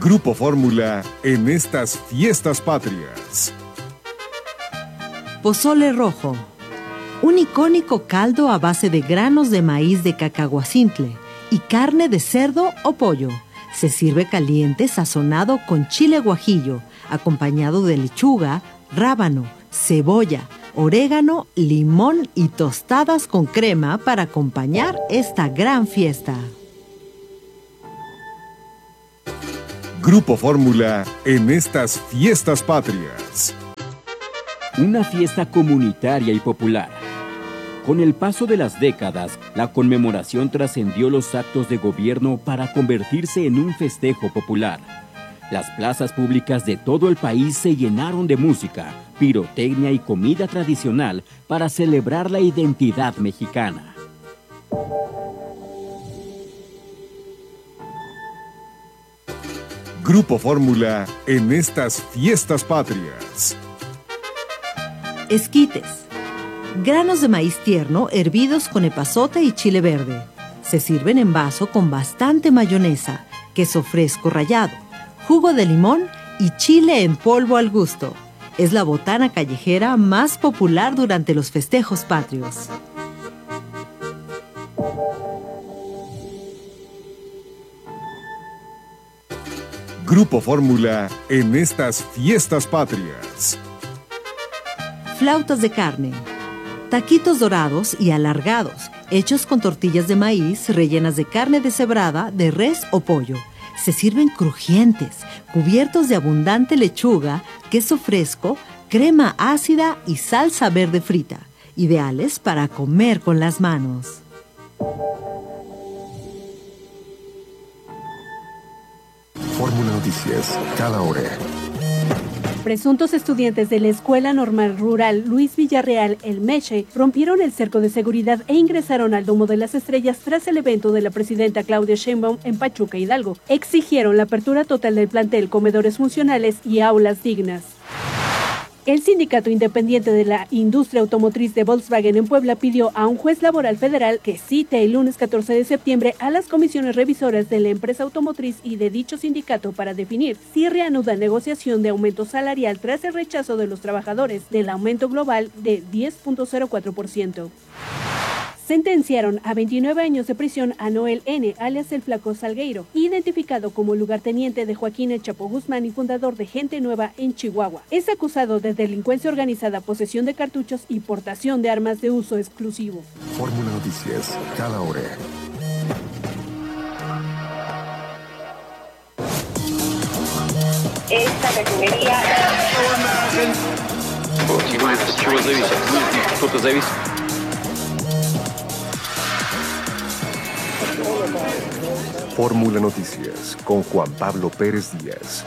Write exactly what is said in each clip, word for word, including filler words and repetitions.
Grupo Fórmula en estas fiestas patrias. Pozole rojo. Un icónico caldo a base de granos de maíz de cacahuacintle y carne de cerdo o pollo. Se sirve caliente sazonado con chile guajillo, acompañado de lechuga, rábano, cebolla, orégano, limón y tostadas con crema para acompañar esta gran fiesta. Grupo Fórmula en estas fiestas patrias. Una fiesta comunitaria y popular. Con el paso de las décadas, la conmemoración trascendió los actos de gobierno para convertirse en un festejo popular. Las plazas públicas de todo el país se llenaron de música, pirotecnia y comida tradicional para celebrar la identidad mexicana. Grupo Fórmula en estas fiestas patrias. Esquites. Granos de maíz tierno hervidos con epazote y chile verde. Se sirven en vaso con bastante mayonesa, queso fresco rallado, jugo de limón y chile en polvo al gusto. Es la botana callejera más popular durante los festejos patrios. Grupo Fórmula en estas fiestas patrias. Flautas de carne. Taquitos dorados y alargados, hechos con tortillas de maíz rellenas de carne deshebrada, de res o pollo. Se sirven crujientes, cubiertos de abundante lechuga, queso fresco, crema ácida y salsa verde frita. Ideales para comer con las manos. Fórmula Noticias, cada hora. Presuntos estudiantes de la Escuela Normal Rural Luis Villarreal, El Meche, rompieron el cerco de seguridad e ingresaron al Domo de las Estrellas tras el evento de la presidenta Claudia Sheinbaum en Pachuca, Hidalgo. Exigieron la apertura total del plantel, comedores funcionales y aulas dignas. El Sindicato Independiente de la Industria Automotriz de Volkswagen en Puebla pidió a un juez laboral federal que cite el lunes catorce de septiembre a las comisiones revisoras de la empresa automotriz y de dicho sindicato para definir si reanuda negociación de aumento salarial tras el rechazo de los trabajadores del aumento global de diez punto cero cuatro por ciento. Sentenciaron a veintinueve años de prisión a Noel N., alias el Flaco Salgueiro, identificado como lugarteniente de Joaquín El Chapo Guzmán y fundador de Gente Nueva en Chihuahua. Es acusado de delincuencia organizada, posesión de cartuchos y portación de armas de uso exclusivo. Fórmula Noticias, cada hora. Esta refinería... Fórmula Noticias con Juan Pablo Pérez Díaz.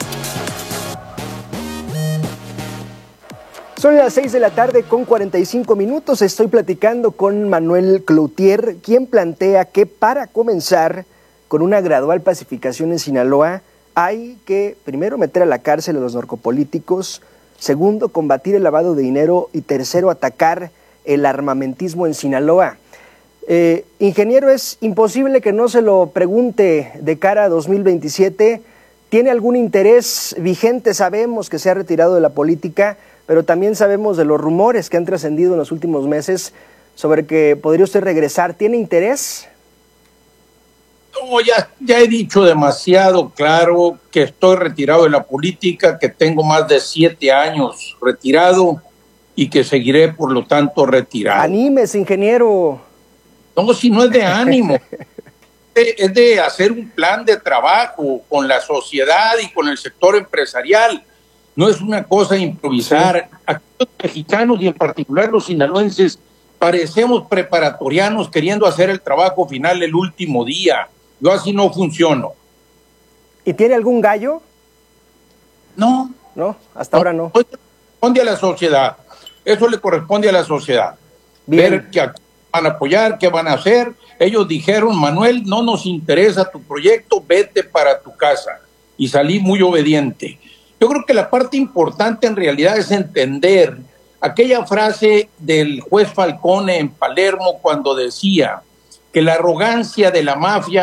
Son las seis de la tarde con cuarenta y cinco minutos. Estoy platicando con Manuel Cloutier, quien plantea que para comenzar con una gradual pacificación en Sinaloa hay que primero meter a la cárcel a los narcopolíticos, segundo combatir el lavado de dinero y tercero atacar el armamentismo en Sinaloa. Eh, ingeniero, es imposible que no se lo pregunte de cara a dos mil veintisiete. ¿Tiene algún interés vigente? Sabemos que se ha retirado de la política, pero también sabemos de los rumores que han trascendido en los últimos meses sobre que podría usted regresar. ¿Tiene interés? No, ya, ya he dicho demasiado claro que estoy retirado de la política, que tengo más de siete años retirado y que seguiré, por lo tanto, retirado. Anímese, ingeniero. No, si no es de ánimo, es de hacer un plan de trabajo con la sociedad y con el sector empresarial. No es una cosa de improvisar. Aquí los mexicanos y en particular los sinaloenses parecemos preparatorianos queriendo hacer el trabajo final el último día. Yo así no funciono. ¿Y tiene algún gallo? No. No, hasta no, ahora no. Eso corresponde a la sociedad. Eso le corresponde a la sociedad. Bien. Ver que aquí van a apoyar, qué van a hacer. Ellos dijeron, Manuel, no nos interesa tu proyecto, vete para tu casa. Y salí muy obediente. Yo creo que la parte importante en realidad es entender aquella frase del juez Falcone en Palermo cuando decía que la arrogancia de la mafia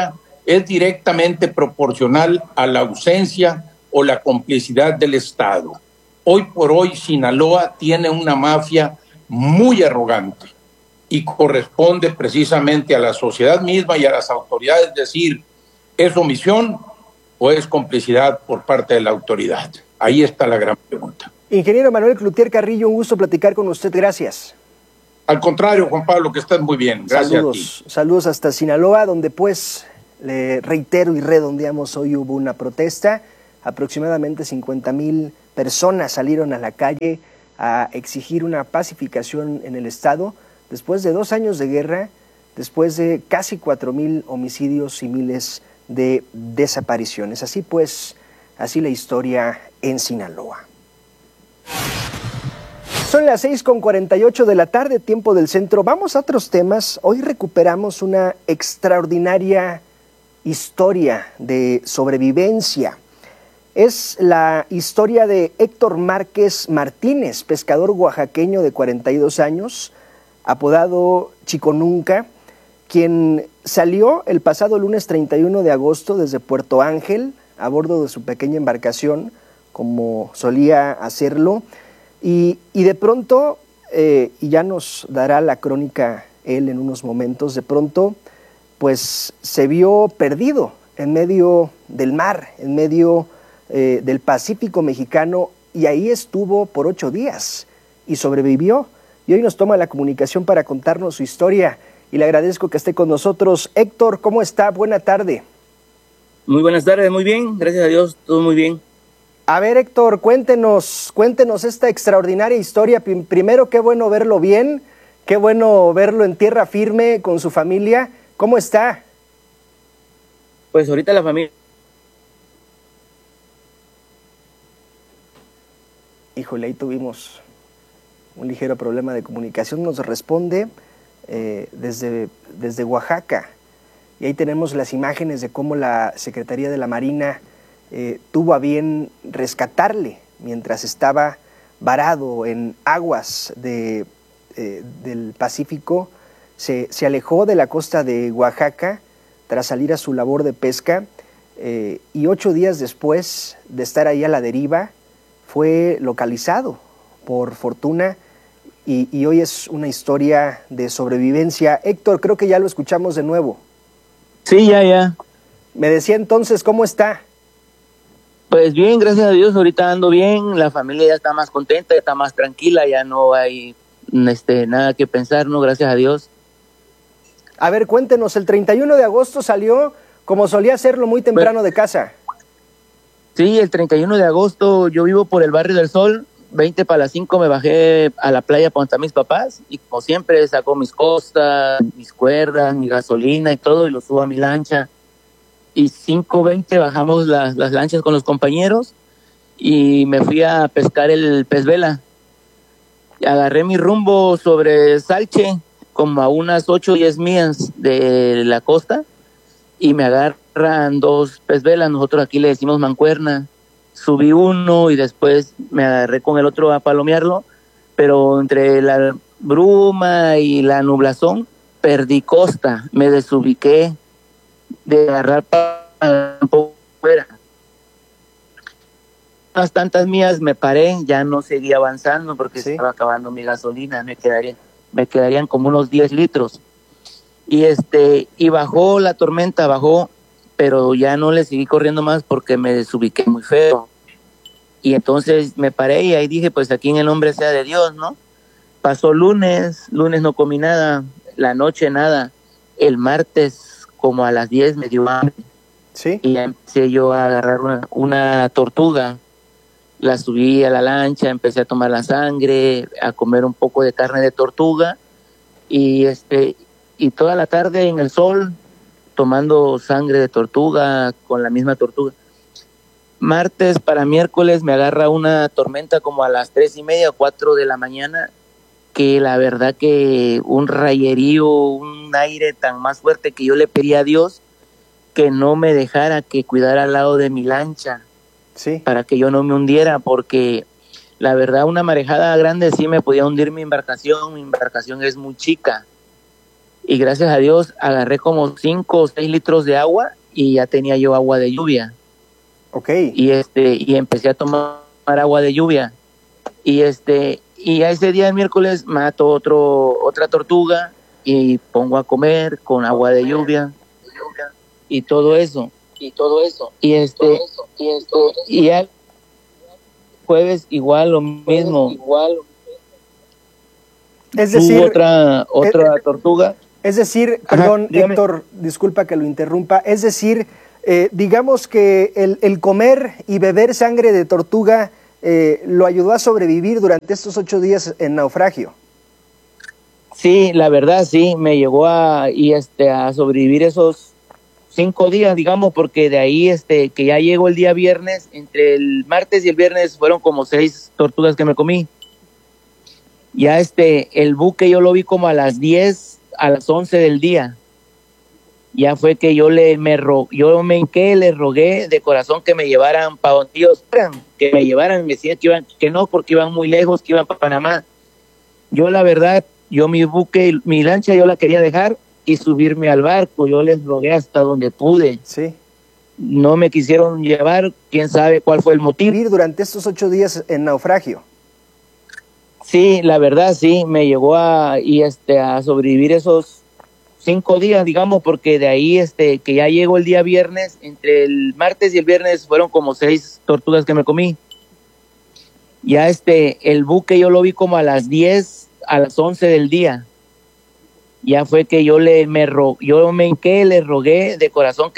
es directamente proporcional a la ausencia o la complicidad del Estado. Hoy por hoy Sinaloa tiene una mafia muy arrogante y corresponde precisamente a la sociedad misma y a las autoridades decir, ¿es omisión o es complicidad por parte de la autoridad? Ahí está la gran pregunta. Ingeniero Manuel Cloutier Carrillo, un gusto platicar con usted, gracias. Al contrario, Juan Pablo, que estás muy bien, gracias saludos, a ti. Saludos hasta Sinaloa, donde pues, le reitero y redondeamos, hoy hubo una protesta, aproximadamente cincuenta mil personas salieron a la calle a exigir una pacificación en el Estado, después de dos años de guerra, después de casi cuatro mil homicidios y miles de desapariciones. Así pues, así la historia en Sinaloa. Son las seis con cuarenta y ocho de la tarde, tiempo del centro. Vamos a otros temas. Hoy recuperamos una extraordinaria historia de sobrevivencia. Es la historia de Héctor Márquez Martínez, pescador oaxaqueño de cuarenta y dos años, apodado Chico Nunca, quien salió el pasado lunes treinta y uno de agosto desde Puerto Ángel a bordo de su pequeña embarcación, como solía hacerlo, y, y de pronto, eh, y ya nos dará la crónica él en unos momentos, de pronto pues se vio perdido en medio del mar, en medio eh, del Pacífico mexicano, y ahí estuvo por ocho días y sobrevivió, y hoy nos toma la comunicación para contarnos su historia, y le agradezco que esté con nosotros. Héctor, ¿cómo está? Buena tarde. Muy buenas tardes, muy bien, gracias a Dios, todo muy bien. A ver, Héctor, cuéntenos, cuéntenos esta extraordinaria historia. Primero, qué bueno verlo bien, qué bueno verlo en tierra firme con su familia. ¿Cómo está? Pues ahorita la familia... Híjole, ahí tuvimos un ligero problema de comunicación. Nos responde eh, desde, desde Oaxaca. Y ahí tenemos las imágenes de cómo la Secretaría de la Marina eh, tuvo a bien rescatarle mientras estaba varado en aguas de, eh, del Pacífico. Se, se alejó de la costa de Oaxaca tras salir a su labor de pesca eh, y ocho días después de estar ahí a la deriva fue localizado por fortuna y, y hoy es una historia de sobrevivencia. Héctor, creo que ya lo escuchamos de nuevo. Sí, ya, ya. Me decía entonces, ¿cómo está? Pues bien, gracias a Dios, ahorita ando bien, la familia ya está más contenta, está más tranquila, ya no hay este, nada que pensar, ¿no? Gracias a Dios. A ver, cuéntenos, el treinta y uno de agosto salió, como solía hacerlo, muy temprano de casa. Sí, el treinta y uno de agosto yo vivo por el Barrio del Sol, veinte para las cinco me bajé a la playa para donde están mis papás y como siempre saco mis costas, mis cuerdas, mi gasolina y todo y lo subo a mi lancha. Y cinco veinte bajamos las, las lanchas con los compañeros y me fui a pescar el pez vela. Y agarré mi rumbo sobre Salche, como a unas ocho o diez millas de la costa, y me agarran dos pez velas, nosotros aquí le decimos mancuerna. Subí uno y después me agarré con el otro a palomearlo, pero entre la bruma y la nublazón perdí costa, me desubiqué de agarrar para un poco fuera. Unas tantas millas me paré, ya no seguí avanzando porque ¿sí? Estaba acabando mi gasolina, me quedaría, me quedarían como unos diez litros. Y este, y bajó la tormenta, bajó, pero ya no le seguí corriendo más porque me desubiqué muy feo. Y entonces me paré y ahí dije, pues aquí en el nombre sea de Dios, ¿no? Pasó lunes, lunes no comí nada, la noche nada, el martes como a las diez me dio hambre. ¿Sí? Y ya empecé yo a agarrar una, una tortuga, la subí a la lancha, empecé a tomar la sangre, a comer un poco de carne de tortuga y este y toda la tarde en el sol tomando sangre de tortuga con la misma tortuga. Martes para miércoles me agarra una tormenta como a las tres y media o cuatro de la mañana, que la verdad que un rayerío, un aire tan más fuerte que yo le pedí a Dios que no me dejara, que cuidara al lado de mi lancha, sí, para que yo no me hundiera, porque la verdad una marejada grande sí me podía hundir mi embarcación, mi embarcación es muy chica, y gracias a Dios agarré como cinco o seis litros de agua y ya tenía yo agua de lluvia. Ok. Y este y empecé a tomar agua de lluvia. Y este y a ese día el miércoles mato otro otra tortuga y pongo a comer con agua de lluvia y todo eso y todo eso y este y este y el jueves igual lo mismo igual Es decir, otra otra eh, tortuga. Es decir, Ajá, perdón, dígame. Héctor, disculpa que lo interrumpa. Es decir, eh, digamos que el, el comer y beber sangre de tortuga eh, lo ayudó a sobrevivir durante estos ocho días en naufragio. Sí, la verdad sí, me llegó a y este a sobrevivir esos cinco días, digamos, porque de ahí este que ya llegó el día viernes, entre el martes y el viernes fueron como seis tortugas que me comí. Ya este el buque yo lo vi como a las diez, a las once del día. Ya fue que yo le me ro, yo me hinqué, le rogué de corazón que me llevaran para donde ellos fueran, que me llevaran, me decían que iban, que no, porque iban muy lejos, que iban para Panamá. Yo la verdad, yo mi buque, mi lancha yo la quería dejar y subirme al barco, yo les rogué hasta donde pude. Sí. No me quisieron llevar, quién sabe cuál fue el motivo. Vivir durante estos ocho días en naufragio. Sí, la verdad sí, me llegó a y este a sobrevivir esos cinco días, digamos, porque de ahí este que ya llegó el día viernes, entre el martes y el viernes fueron como seis tortugas que me comí. Ya este el buque yo lo vi como a las diez, a las once del día. Ya fue que yo le me ro, yo me hinqué, le rogué de corazón que